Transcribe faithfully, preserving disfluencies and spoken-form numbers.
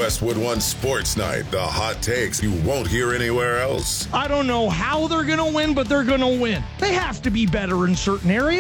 Westwood One Sports Night. The hot takes you won't hear anywhere else. I don't know how they're going to win, but they're going to win. They have to be better in certain areas.